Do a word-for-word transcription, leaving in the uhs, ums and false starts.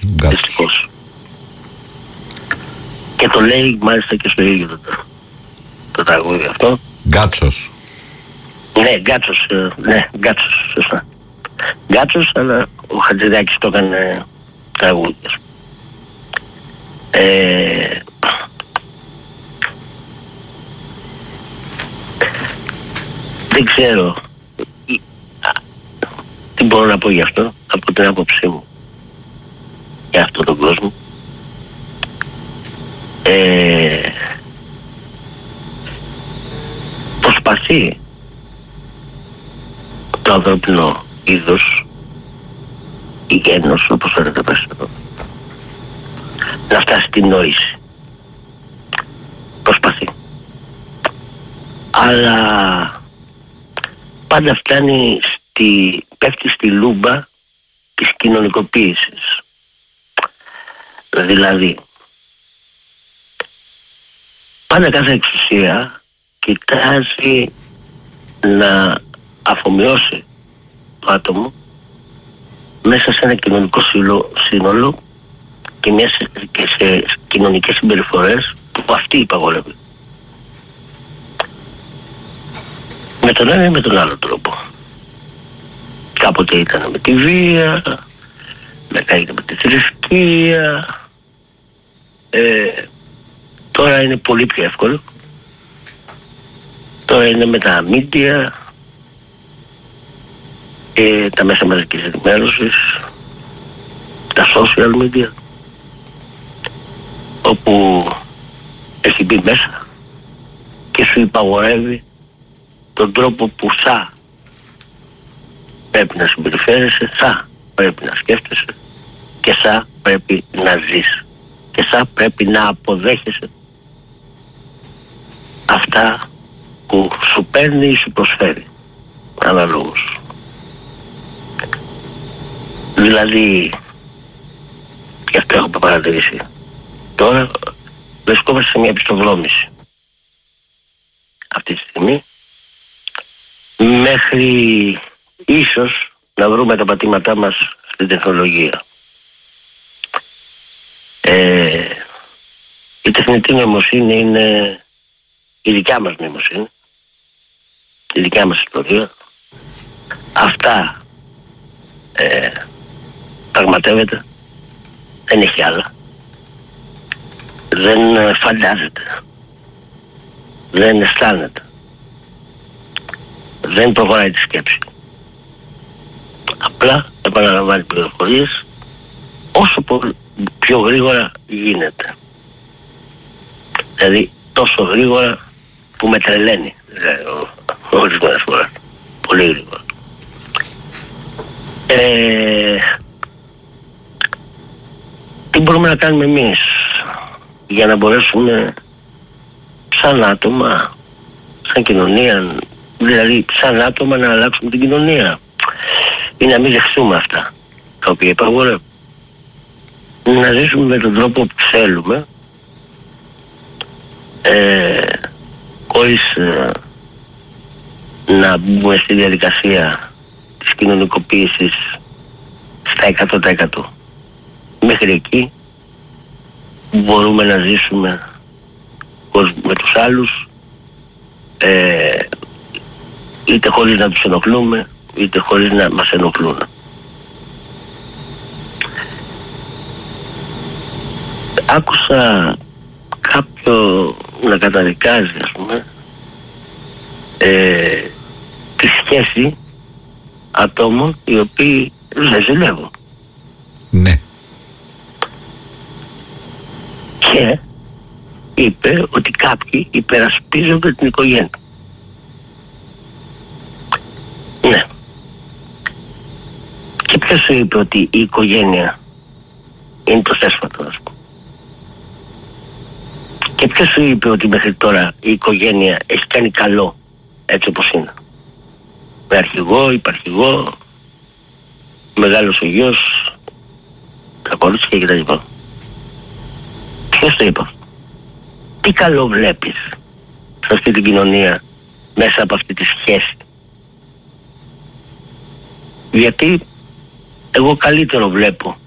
Δυστυχώς. Και το λέει μάλιστα και στο ίδιο το, το τραγούδι αυτό. Γκάτσος. Ναι, Γκάτσος, ναι, Γκάτσος, σωστά. Γκάτσος, αλλά ο Χατζηδάκης το έκανε τραγούδια. Ε, δεν ξέρω τι μπορώ να πω γι' αυτό, από την άποψή μου, για αυτόν τον κόσμο. Ε, προσπαθεί το ανθρώπινο είδος, η γένος, όπως θέλετε πες εδώ, να φτάσει στην νόηση. Προσπαθεί. Αλλά πάντα φτάνει στη, πέφτει στη λούμπα της κοινωνικοποίησης. Δηλαδή, πάντα κάθε εξουσία κοιτάζει να αφομοιώσει το άτομο μέσα σε ένα κοινωνικό σύνολο και, μια, και σε κοινωνικές συμπεριφορές που αυτή υπαγορεύει. Με τον ένα ή με τον άλλο τρόπο. Κάποτε ήταν με τη βία, μετά ήταν με τη θρησκεία, ε, τώρα είναι πολύ πιο εύκολο. Τώρα είναι με τα media, ε, τα μέσα μαζικής ενημέρωσης, τα social media, όπου έχει μπει μέσα και σου υπαγορεύει τον τρόπο που θα πρέπει να συμπεριφέρεσαι, θα πρέπει να σκέφτεσαι και θα πρέπει να ζεις και θα πρέπει να αποδέχεσαι αυτά που σου παίρνει ή σου προσφέρει αναλόγως. Δηλαδή, και αυτό έχω παρατηρήσει, τώρα βρισκόμαστε σε μια επιστοδρόμηση αυτή τη στιγμή, μέχρι ίσως να βρούμε τα πατήματά μας στην τεχνολογία. Ε, η τεχνητή νοημοσύνη είναι η δικιά μας νοημοσύνη, η δικιά μας ιστορία. Αυτά ε, πραγματεύεται, δεν έχει άλλα. Δεν φαντάζεται, δεν αισθάνεται, δεν προχωράει τη σκέψη. Απλά επαναλαμβάνει πληροφορίες όσο πιο γρήγορα γίνεται. Δηλαδή τόσο γρήγορα που με τρελαίνει, δηλαδή, ορισμένες φορές, πολύ γρήγορα. Ε, τι μπορούμε να κάνουμε εμείς για να μπορέσουμε σαν άτομα, σαν κοινωνία, δηλαδή σαν άτομα να αλλάξουμε την κοινωνία ή να μην δεχτούμε αυτά τα οποία υπαγορεύουν, να ζήσουμε με τον τρόπο που θέλουμε, ε, χωρίς ε, να μπούμε στη διαδικασία της κοινωνικοποίησης στα εκατό τοις εκατό. Μέχρι εκεί μπορούμε να ζήσουμε με τους άλλους, ε, είτε χωρίς να τους ενοχλούμε, είτε χωρίς να μας ενοχλούν. Άκουσα κάποιο να καταδικάζει, ας πούμε, ε, τη σχέση ατόμων οι οποίοι δεν ζηλεύουν. Ναι. Και είπε ότι κάποιοι υπερασπίζονται την οικογένεια. Ναι. Και ποιος σου είπε ότι η οικογένεια είναι το θέσφατο, ας πούμε. Και ποιος σου είπε ότι μέχρι τώρα η οικογένεια έχει κάνει καλό έτσι όπως είναι. Με αρχηγό, υπαρχηγό, μεγάλος ο γιος, τα κορίτσια κτλ. Ποιος το είπε? Τι καλό βλέπεις σε αυτή την κοινωνία μέσα από αυτή τη σχέση? Γιατί εγώ καλύτερο βλέπω